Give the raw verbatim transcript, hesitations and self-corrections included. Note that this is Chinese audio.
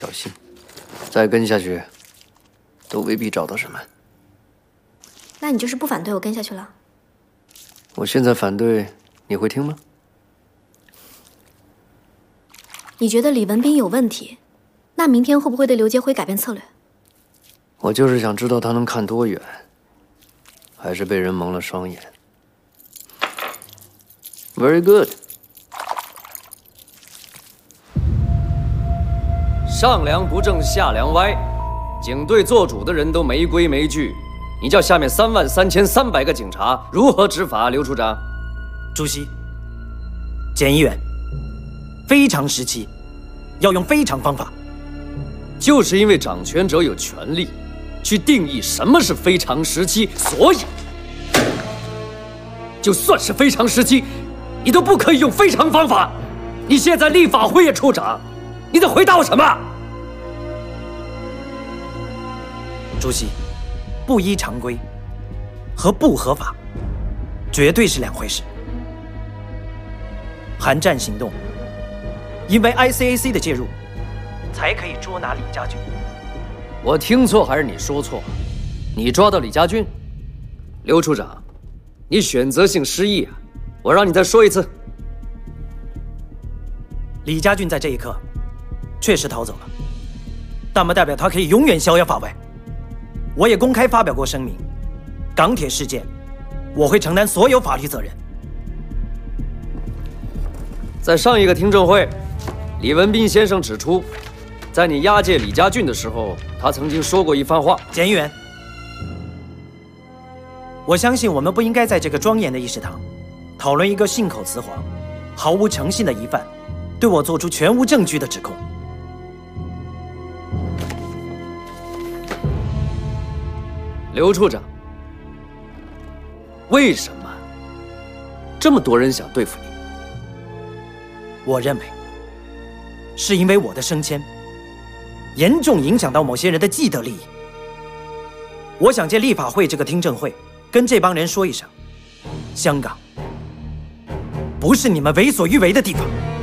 小心，再跟下去，都未必找到什么。 那你就是不反对我跟下去了？ 我现在反对，你会听吗？ 你觉得李文斌有问题，那明天会不会对刘杰辉改变策略？ 我就是想知道他能看多远，还是被人蒙了双眼。Very good。上梁不正下梁歪，警队做主的人都没规没矩，你叫下面三万三千三百个警察如何执法？刘处长， 主席，检议员，非常时期要用非常方法。 就是因为掌权者有权利去定义什么是非常时期，所以就算是非常时期，你都不可以用非常方法。你现在立法会也处长，你得回答我什么？ 主席，不依常规和不合法绝对是两回事。韩战行动因为 I C A C 的介入，才可以捉拿李家军。 我听错还是你说错？你抓到李家军？刘处长，你选择性失忆啊！我让你再说一次。 李家军在这一刻确实逃走了，但不代表他可以永远逍遥法外。我也公开发表过声明，港铁事件，我会承担所有法律责任。 在上一个听证会，李文斌先生指出，在你押解李家俊的时候，他曾经说过一番话。 检议员，我相信我们不应该在这个庄严的议事堂，讨论一个信口雌黄、毫无诚信的疑犯对我做出全无证据的指控。 刘处长，为什么这么多人想对付你？ 我认为，是因为我的升迁严重影响到某些人的既得利益。我想借立法会这个听证会，跟这帮人说一声：香港不是你们为所欲为的地方。